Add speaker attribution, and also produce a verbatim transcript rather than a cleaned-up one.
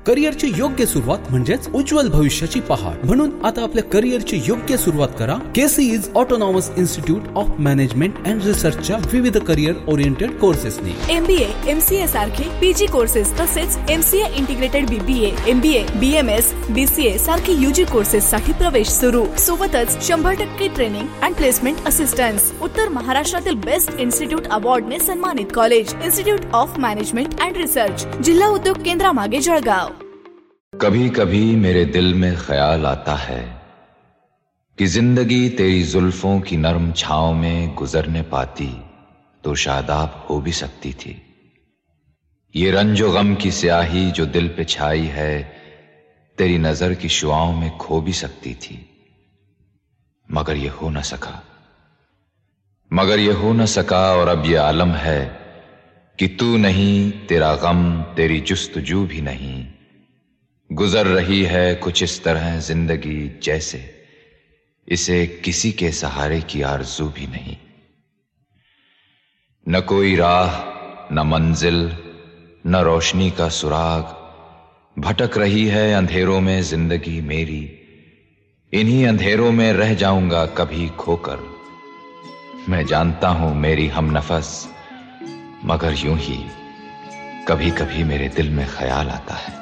Speaker 1: करिअरची योग्य सुरुवात म्हणजेच उज्ज्वल भविष्याची पहाट. म्हणून आता आपल्या करिअरची योग्य सुरुवात करा केसीईज autonomous institute of management and रिसर्चच्या विविध करिअर ओरिएंटेड कोर्सेसनी.
Speaker 2: एमबीए, एमसीए सारखे पीजी कोर्सेस तसेच MCA integrated BBA, MBA, BMS, BCA सारखे यूजी कोर्सेस साठी प्रवेश सुरू. सोबतच शंभर टक्के ट्रेनिंग अँड प्लेसमेंट असिस्टन्स. उत्तर महाराष्ट्रातील बेस्ट इन्स्टिट्यूट अवॉर्डने सन्मानित college institute of management and research, जिल्हा उद्योग केंद्रामागे जळगाव.
Speaker 3: कभी कभी मेरे दिल में ख्याल आता है कि जिंदगी तेरी जुल्फों की नरम छांव में गुजरने पाती तो शादाब हो भी सकती थी. ये रंजो गम की स्याही जो दिल पे छाई है तेरी नजर की शुआओं में खो भी सकती थी. मगर ये हो न सका, मगर ये हो न सका और अब ये आलम है कि तू नहीं, तेरा गम, तेरी जुस्तजू भी नहीं. गुजर रही है कुछ इस तरह जिंदगी जैसे इसे किसी के सहारे की आरज़ू भी नहीं. न कोई राह, न मंजिल, न रोशनी का सुराग. भटक रही है अंधेरों में जिंदगी मेरी. इन्हीं अंधेरों में रह जाऊंगा कभी खोकर. मैं जानता हूं मेरी हमनफस, मगर यूं ही कभी कभी मेरे दिल में ख्याल आता है.